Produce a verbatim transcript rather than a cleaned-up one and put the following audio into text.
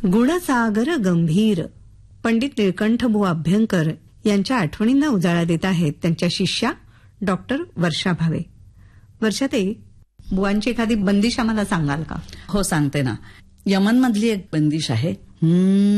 गुणसागर गंभीर पंडित निळकंठबुवा अभ्यंकर यांच्या आठवणींना उजाळा देत आहेत त्यांच्या शिष्या डॉक्टर वर्षा भावे. वर्षाताई, बुवांची एखादी बंदिश आम्हाला सांगाल का? हो, सांगते ना. यमन मधली एक बंदिश आहे.